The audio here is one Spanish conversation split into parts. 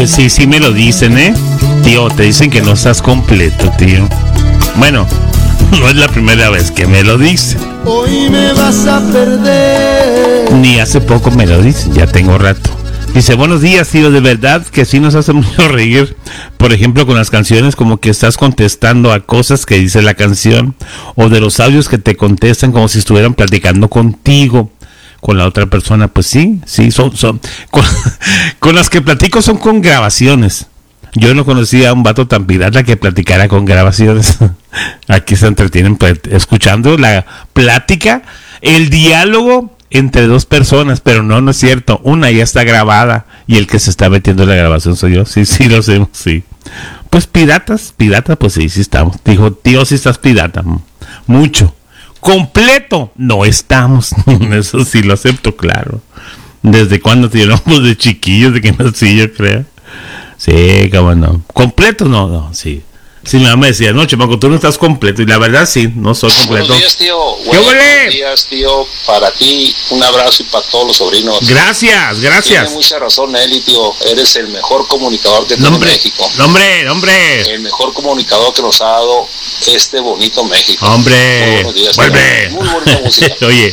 Pues sí me lo dicen, tío, te dicen que no estás completo, tío. Bueno, no es la primera vez que me lo dicen. Hoy me vas a perder. Ni hace poco me lo dicen, ya tengo rato. Dice, buenos días, tío, de verdad que sí nos hace mucho reír. Por ejemplo, con las canciones, como que estás contestando a cosas que dice la canción, o de los audios que te contestan como si estuvieran platicando contigo, con la otra persona. Pues sí, son con las que platico son con grabaciones. Yo no conocía a un vato tan pirata que platicara con grabaciones. Aquí se entretienen escuchando la plática, el diálogo entre dos personas, pero no es cierto. Una ya está grabada y el que se está metiendo en la grabación soy yo. Sí, lo hacemos, sí. Pues pirata, pues sí estamos. Dijo, tío, sí estás pirata. Mucho. Completo, no estamos. Eso sí lo acepto, claro. ¿Desde cuándo te llevamos de chiquillos? De que nací, yo creo. Sí, cómo no. Completo, no, sí. Sí, mi mamá me decía, no, chamaco, tú no estás completo. Y la verdad, sí, no soy completo. Buenos días, tío. Buenos días, tío. Para ti, un abrazo y para todos los sobrinos. Gracias. Tiene mucha razón, Eli, tío. Eres el mejor comunicador que tiene México. Hombre. El mejor comunicador que nos ha dado este bonito México. Hombre. Muy buenos días, vuelve. Tío. Muy bonita música. Oye,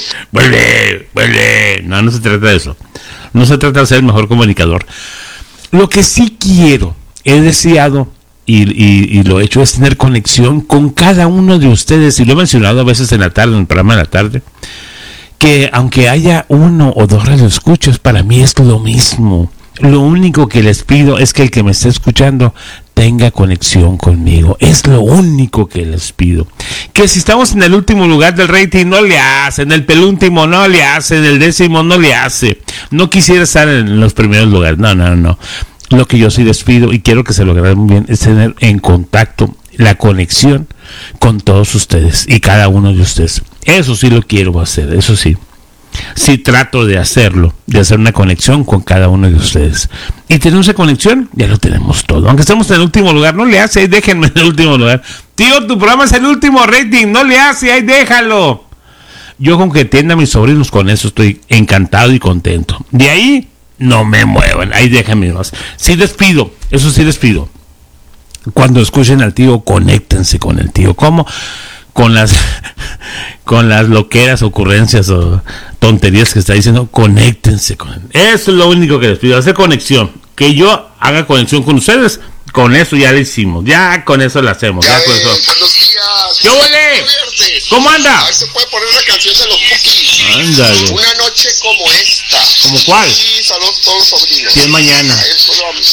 vuelve. No se trata de eso. No se trata de ser el mejor comunicador. Lo que sí quiero, he deseado y lo he hecho es tener conexión con cada uno de ustedes, y lo he mencionado a veces en la tarde, en el programa de la tarde, que aunque haya uno o dos radioescuchas, para mí es lo mismo. Lo único que les pido es que el que me esté escuchando tenga conexión conmigo. Es lo único que les pido. Que si estamos en el último lugar del rating, no le hace. En el penúltimo no le hace. En el décimo no le hace. No quisiera estar en los primeros lugares. No. Lo que yo sí les pido, y quiero que se lo graben muy bien, es tener en contacto la conexión con todos ustedes y cada uno de ustedes. Eso sí lo quiero hacer, eso sí. Sí trato de hacerlo, de hacer una conexión con cada uno de ustedes. Y tenemos esa conexión, ya lo tenemos todo. Aunque estemos en el último lugar, no le hace, ahí déjenme en el último lugar. Tío, tu programa es el último rating, no le hace, ahí déjalo. Yo con que atienda a mis sobrinos, con eso estoy encantado y contento. De ahí, no me muevan, ahí déjenme más. Sí les pido, eso sí les pido. Cuando escuchen al tío, conéctense con el tío. ¿Cómo? Con las loqueras, ocurrencias o tonterías que está diciendo, conéctense con él. Eso es lo único que les pido, hacer conexión. Que yo haga conexión con ustedes, con eso ya lo hicimos. Ya con eso lo hacemos. Ya con eso. Buenos días. ¿Qué huele? ¿Cómo anda? Ahí se puede poner la canción de los Cookies. Ándale. Una noche como esta. ¿Como cuál? Sí, saludos a todos los sobrinos. Sí, es mañana. Eso